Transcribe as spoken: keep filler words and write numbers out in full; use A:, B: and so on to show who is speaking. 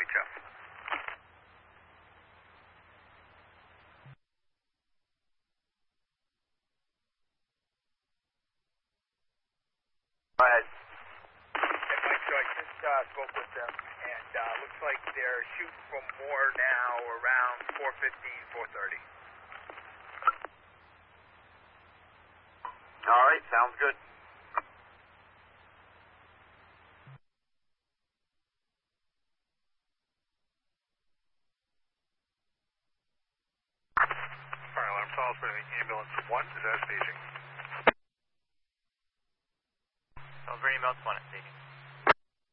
A: Jeff.
B: Go ahead.
A: Okay, Mike, so I just uh, spoke with them, and uh, looks like they're shooting for more now around four fifteen, four thirty.
B: All right, sounds good.
A: Fire alarm calls for the ambulance one, is that staging?
C: California Mountain one at staging.